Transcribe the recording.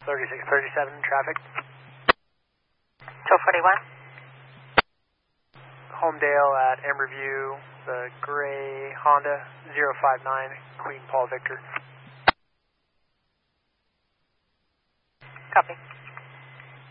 3637 traffic. 1241. Homedale at Amberview, the gray Honda 059, Queen Paul Victor. Copy.